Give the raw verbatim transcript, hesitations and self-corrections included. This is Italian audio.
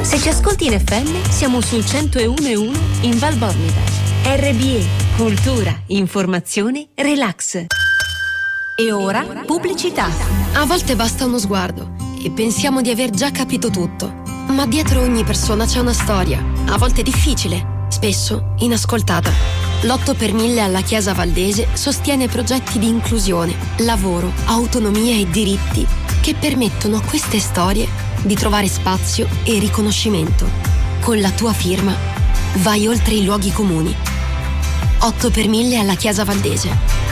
Se ci ascolti in F M, siamo sul centouno e uno in Val Bormida. R B E, cultura, informazione, relax. E ora, pubblicità. A volte basta uno sguardo e pensiamo di aver già capito tutto. Ma dietro ogni persona c'è una storia, a volte difficile, spesso inascoltata. L'otto per mille alla Chiesa Valdese sostiene progetti di inclusione, lavoro, autonomia e diritti che permettono a queste storie di trovare spazio e riconoscimento. Con la tua firma vai oltre i luoghi comuni. otto per mille alla Chiesa Valdese.